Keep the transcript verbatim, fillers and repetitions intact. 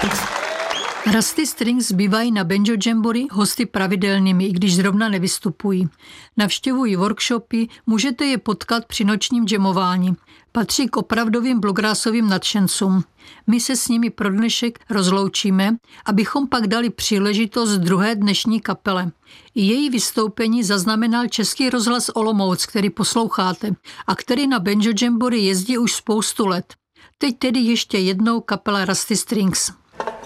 Rusty Strings bývají na Banjo Jamboree hosty pravidelnými, i když zrovna nevystupují. Navštěvují workshopy, můžete je potkat při nočním jamování. Patří k opravdovým bluegrassovým nadšencům. My se s nimi pro dnešek rozloučíme, abychom pak dali příležitost druhé dnešní kapele. I její vystoupení zaznamenal Český rozhlas Olomouc, který posloucháte a který na Banjo Jamboree jezdí už spoustu let. Teď tedy ještě jednou kapela Rusty Strings.